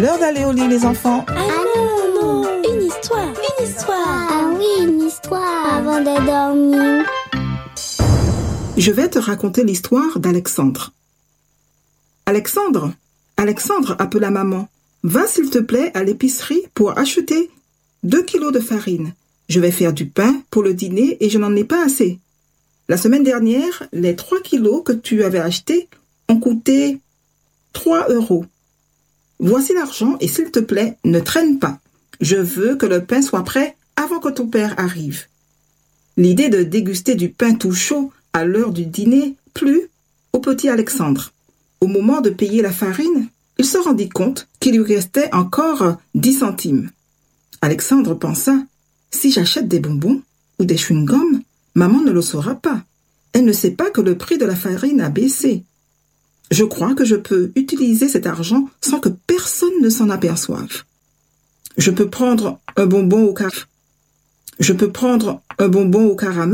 L'heure d'aller au lit, les enfants. Ah non, une histoire. Ah oui, une histoire avant de dormir. Je vais te raconter l'histoire d'Alexandre. Alexandre, appela maman. Va s'il te plaît à l'épicerie pour acheter 2 kilos de farine. Je vais faire du pain pour le dîner et je n'en ai pas assez. La semaine dernière, les 3 kilos que tu avais achetés ont coûté 3 €. Voici l'argent et s'il te plaît, ne traîne pas. Je veux que le pain soit prêt avant que ton père arrive. L'idée de déguster du pain tout chaud à l'heure du dîner plut au petit Alexandre. Au moment de payer la farine, il se rendit compte qu'il lui restait encore 10 centimes. Alexandre pensa, si j'achète des bonbons ou des chewing-gums, maman ne le saura pas. Elle ne sait pas que le prix de la farine a baissé. Je crois que je peux utiliser cet argent sans que personne ne s'en aperçoive. Je peux prendre un bonbon au caramel